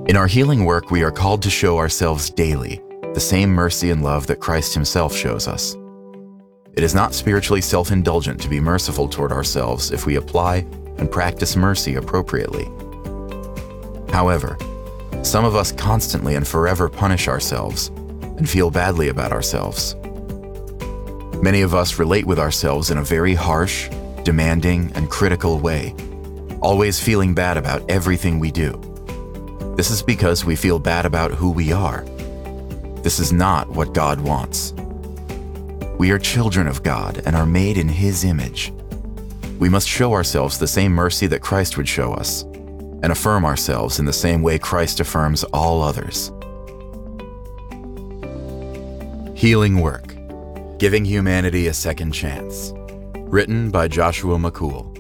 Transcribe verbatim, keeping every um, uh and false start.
In our healing work, we are called to show ourselves daily the same mercy and love that Christ himself shows us. It is not spiritually self-indulgent to be merciful toward ourselves if we apply and practice mercy appropriately. However, some of us constantly and forever punish ourselves and feel badly about ourselves. Many of us relate with ourselves in a very harsh, demanding, and critical way, always feeling bad about everything we do. This is because we feel bad about who we are. This is not what God wants. We are children of God and are made in His image. We must show ourselves the same mercy that Christ would show us, and affirm ourselves in the same way Christ affirms all others. Healing Work: Giving Humanity a Second Chance. Written by Joshua McCool.